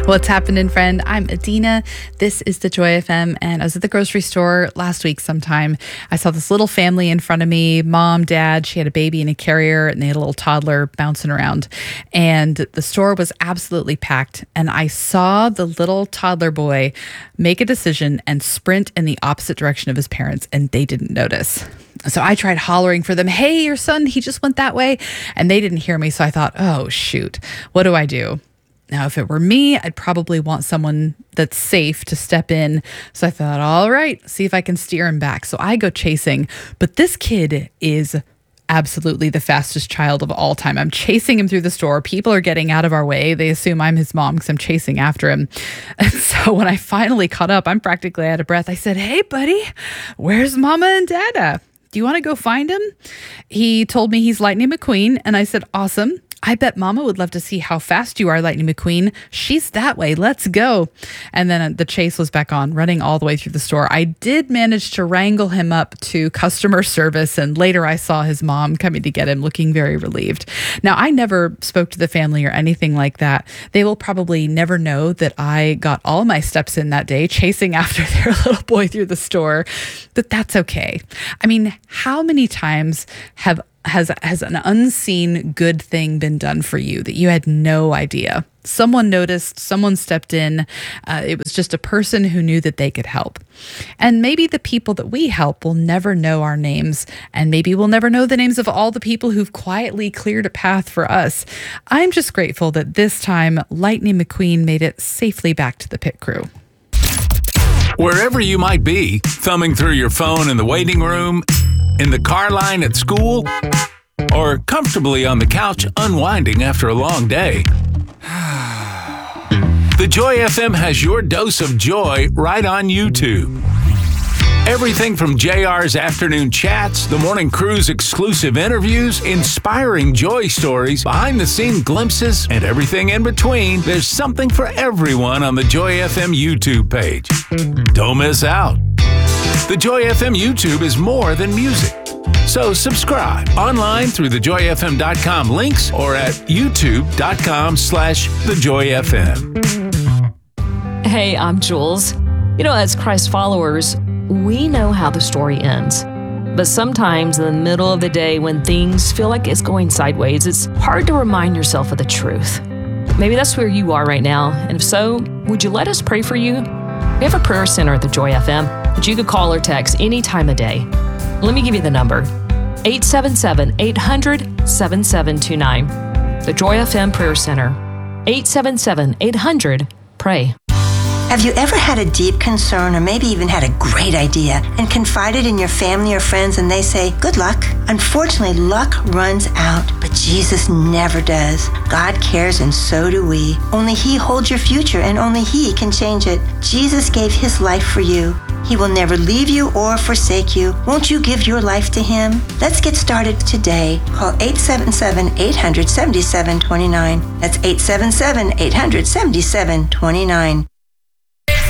What's happening, friend? I'm Adina. This is the Joy FM, and I was at the grocery store last week sometime. I saw this little family in front of me, mom, dad, she had a baby in a carrier, and they had a little toddler bouncing around. And the store was absolutely packed, and I saw the little toddler boy make a decision and sprint in the opposite direction of his parents, and they didn't notice. So I tried hollering for them, "Hey, your son, he just went that way." And they didn't hear me, so I thought, oh, shoot, what do I do? Now, if it were me, I'd probably want someone that's safe to step in. So I thought, all right, see if I can steer him back. So I go chasing. But this kid is absolutely the fastest child of all time. I'm chasing him through the store. People are getting out of our way. They assume I'm his mom because I'm chasing after him. And so when I finally caught up, I'm practically out of breath. I said, "Hey, buddy, where's Mama and Dada? Do you want to go find him?" He told me he's Lightning McQueen. And I said, "Awesome. I bet Mama would love to see how fast you are, Lightning McQueen. She's that way. Let's go." And then the chase was back on, running all the way through the store. I did manage to wrangle him up to customer service, and later I saw his mom coming to get him, looking very relieved. Now, I never spoke to the family or anything like that. They will probably never know that I got all my steps in that day, chasing after their little boy through the store, but that's okay. I mean, how many times has an unseen good thing been done for you that you had no idea? Someone noticed, someone stepped in. It was just a person who knew that they could help. And maybe the people that we help will never know our names, and maybe we'll never know the names of all the people who've quietly cleared a path for us. I'm just grateful that this time Lightning McQueen made it safely back to the pit crew. Wherever you might be, thumbing through your phone in the waiting room, in the car line at school, or comfortably on the couch unwinding after a long day. The Joy FM has your dose of joy right on YouTube. Everything from JR's afternoon chats, the morning crew's exclusive interviews, inspiring joy stories, behind-the-scene glimpses, and everything in between, there's something for everyone on the Joy FM YouTube page. Don't miss out. The Joy FM YouTube is more than music. So subscribe online through thejoyfm.com links or at youtube.com/thejoyfm. Hey, I'm Jules. As Christ followers, we know how the story ends. But sometimes in the middle of the day when things feel like it's going sideways, it's hard to remind yourself of the truth. Maybe that's where you are right now. And if so, would you let us pray for you? We have a prayer center at the Joy FM that you could call or text any time of day. Let me give you the number, 877-800-7729. The Joy FM Prayer Center, 877-800-PRAY. Have you ever had a deep concern or maybe even had a great idea and confided in your family or friends and they say, "Good luck"? Unfortunately, luck runs out, but Jesus never does. God cares and so do we. Only He holds your future and only He can change it. Jesus gave His life for you. He will never leave you or forsake you. Won't you give your life to Him? Let's get started today. Call 877-800-7729. That's 877-800-7729.